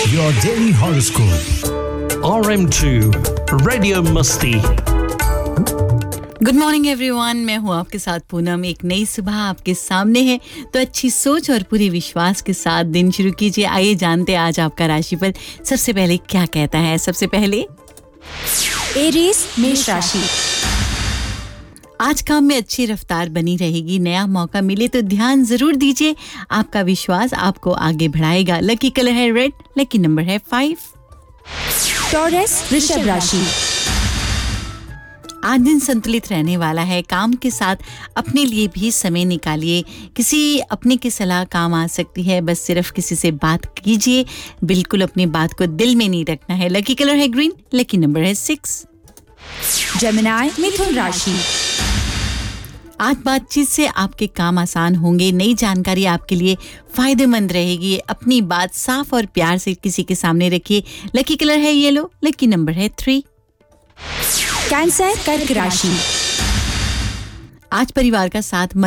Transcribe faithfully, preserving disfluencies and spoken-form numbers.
Your daily horoscope. R M two Radio Musti. Good morning everyone, मैं हूँ आपके साथ पूनम। एक नई सुबह आपके सामने है, तो अच्छी सोच और पूरे विश्वास के साथ दिन शुरू कीजिए। आइए जानते हैं आज आपका राशिफल सबसे पहले क्या कहता है। सबसे पहले एरीज मेष राशि। आज काम में अच्छी रफ्तार बनी रहेगी। नया मौका मिले तो ध्यान जरूर दीजिए, आपका विश्वास आपको आगे बढ़ाएगा। लकी कलर है रेड, लकी नंबर है फाइव। टॉरस वृषभ राशि। आज दिन संतुलित रहने वाला है। काम के साथ अपने लिए भी समय निकालिए। किसी अपने की सलाह काम आ सकती है, बस सिर्फ किसी से बात कीजिए। बिल्कुल अपनी बात को दिल में नहीं रखना है। लकी कलर है ग्रीन, लकी नंबर है सिक्स। जेमिनी मिथुन राशि। आज बातचीत से आपके काम आसान होंगे। नई जानकारी आपके लिए फायदेमंद रहेगी। अपनी बात साफ और प्यार से किसी के सामने रखिए। लकी कलर है येलो, लकी नंबर है थ्री। कैंसर कर्क राशि। आज परिवार का साथ